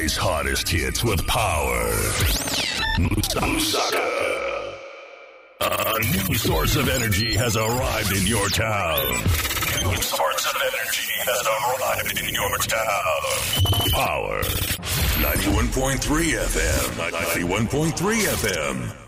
Munday's hottest hits with power. Musaka. A new source of energy has arrived in your town. New source of energy has arrived in your town. Power. 91.3 FM. 91.3 FM.